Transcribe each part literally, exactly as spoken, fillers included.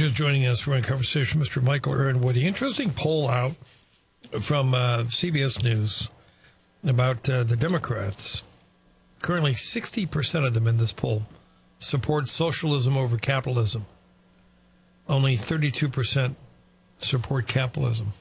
Just joining us for a conversation, Mister Michael Irwin-Woody. Interesting poll out from uh, C B S News about uh, the Democrats. Currently, sixty percent of them in this poll support socialism over capitalism. Only thirty-two percent support capitalism.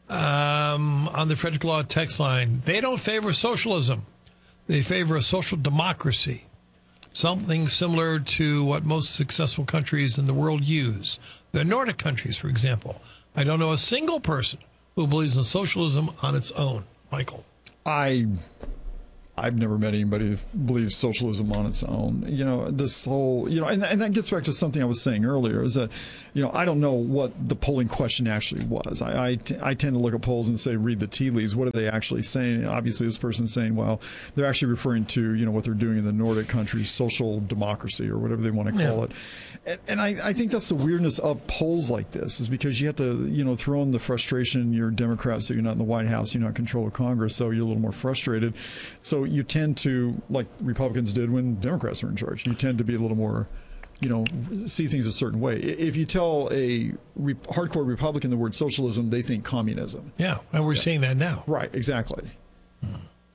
Um, on the Frederick Law text line, they don't favor socialism. They favor a social democracy. Something similar to what most successful countries in the world use. The Nordic countries, for example. I don't know a single person who believes in socialism on its own. Michael. I, I've never met anybody who believes socialism on its own. You know, this whole, you know, and, and that gets back to something I was saying earlier, is that, you know, I don't know what the polling question actually was. I, I, t- I tend to look at polls and say, read the tea leaves. What are they actually saying? Obviously, this person's saying, well, they're actually referring to, you know, what they're doing in the Nordic countries, social democracy or whatever they want to call yeah. it. And, and I, I think that's the weirdness of polls like this, is because you have to, you know, throw in the frustration. You're Democrat, so you're not in the White House, you're not in control of Congress, so you're a little more frustrated. So you tend to, like Republicans did when Democrats were in charge, you tend to be a little more, you know, see things a certain way. If you tell a re- hardcore Republican the word socialism, they think communism. Yeah, and we're yeah. seeing that now. Right, exactly. Hmm.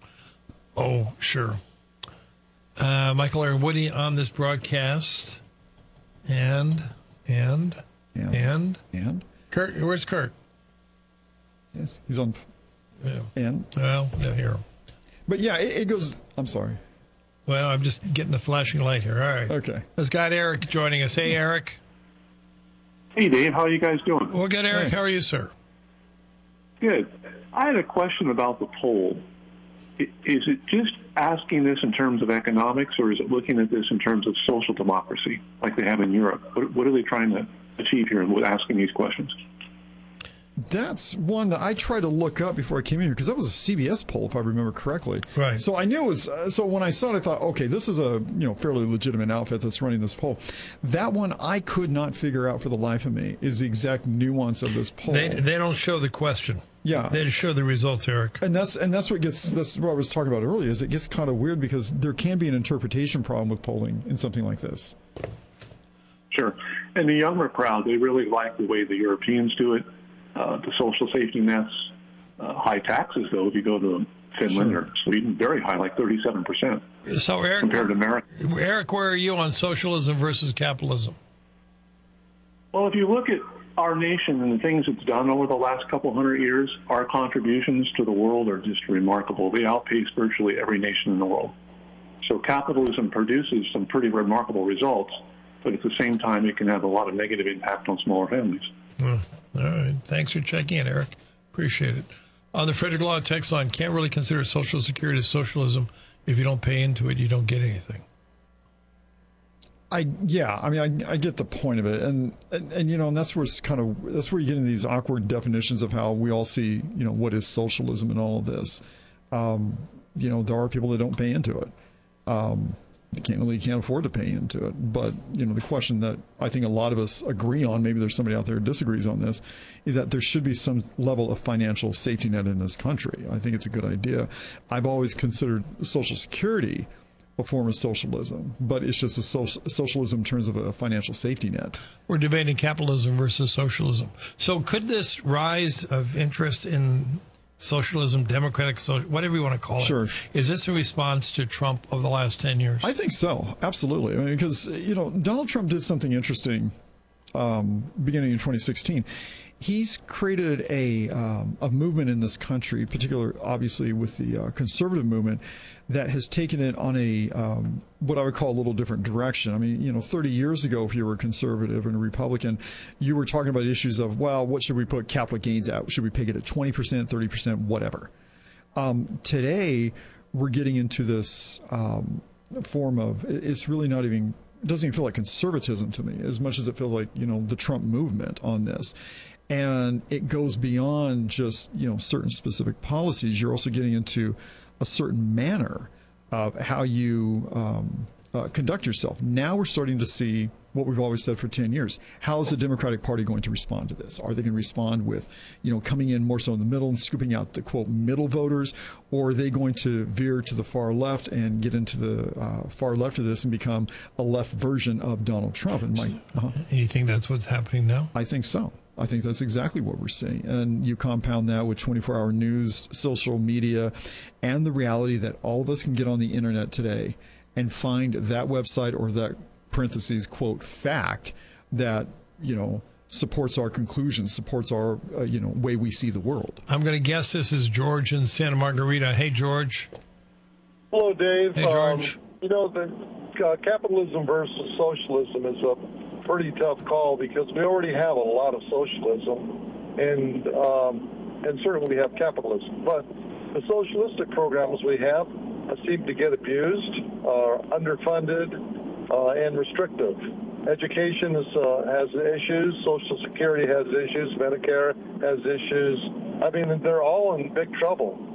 Oh, sure. Uh, Michael Irwin-Woody on this broadcast. And, and, and, and, and. Kurt, where's Kurt? Yes, he's on. Yeah. And. Well, no, here. But yeah, it, it goes, I'm sorry. Well, I'm just getting the flashing light here. All right. Okay. Let's got Eric joining us. Hey, Eric. Hey, Dave. How are you guys doing? Well, good, Eric. Hey. How are you, sir? Good. I had a question about the poll. Is it just asking this in terms of economics, or is it looking at this in terms of social democracy, like they have in Europe? What, what are they trying to achieve here with asking these questions? That's one that I tried to look up before I came in here, because that was a C B S poll, if I remember correctly. Right. So I knew it was. Uh, so when I saw it, I thought, okay, this is a you know fairly legitimate outfit that's running this poll. That one I could not figure out for the life of me is the exact nuance of this poll. They they don't show the question. Yeah. They just show the results, Eric. And that's and that's what gets that's what I was talking about earlier. Is it gets kind of weird because there can be an interpretation problem with polling in something like this. Sure. And the younger crowd, they really like the way the Europeans do it. Uh, the social safety nets, uh, high taxes, though, if you go to Finland sure. or Sweden, very high, like thirty-seven percent. So, Eric, compared to America. Eric, where are you on socialism versus capitalism? Well, if you look at our nation and the things it's done over the last couple hundred years, our contributions to the world are just remarkable. They outpace virtually every nation in the world. So capitalism produces some pretty remarkable results, but at the same time, it can have a lot of negative impact on smaller families. Well, all right. Thanks for checking in, Eric. Appreciate it. On the Frederick Law text line, can't really consider Social Security as socialism. If you don't pay into it, you don't get anything. I yeah, I mean, I, I get the point of it, and, and and you know, and that's where it's kind of that's where you get into these awkward definitions of how we all see, you know, what is socialism and all of this. Um, you know, there are people that don't pay into it. Um, they can't really can't afford to pay into it. But you know, the question that I think a lot of us agree on, maybe there's somebody out there who disagrees on this, is that there should be some level of financial safety net in this country. I think it's a good idea. I've always considered Social Security a form of socialism, but it's just a social, socialism in terms of a financial safety net. We're debating capitalism versus socialism. So could this rise of interest in socialism, democratic, social, whatever you want to call it, sure. is this a response to Trump of the last ten years? I think so. Absolutely. I mean, because, you know, Donald Trump did something interesting um, beginning in twenty sixteen. He's created a um, a movement in this country, particularly obviously with the uh, conservative movement, that has taken it on a um, what I would call a little different direction. I mean, you know, thirty years ago, if you were a conservative and a Republican, you were talking about issues of, well, what should we put capital gains at? Should we peg it at twenty percent, thirty percent, whatever? Um, today, we're getting into this um, form of, it's really not even, it doesn't even feel like conservatism to me as much as it feels like, you know, the Trump movement on this. And it goes beyond just, you know, certain specific policies. You're also getting into a certain manner of how you um, uh, conduct yourself. Now we're starting to see what we've always said for ten years. How is the Democratic Party going to respond to this? Are they going to respond with, you know, coming in more so in the middle and scooping out the, quote, middle voters? Or are they going to veer to the far left and get into the uh, far left of this and become a left version of Donald Trump? And Mike, uh-huh. You think that's what's happening now? I think so. I think that's exactly what we're seeing. And you compound that with twenty-four hour news, social media, and the reality that all of us can get on the internet today and find that website or that parentheses, quote, fact that, you know, supports our conclusions, supports our, uh, you know, way we see the world. I'm going to guess this is George in Santa Margarita. Hey, George. Hello, Dave. Hey, George. Um, you know, the uh, capitalism versus socialism is a pretty tough call because we already have a lot of socialism, and um, and certainly we have capitalism. But the socialistic programs we have uh, seem to get abused, are underfunded, uh, and restrictive. Education is, uh, has issues. Social Security has issues. Medicare has issues. I mean, they're all in big trouble.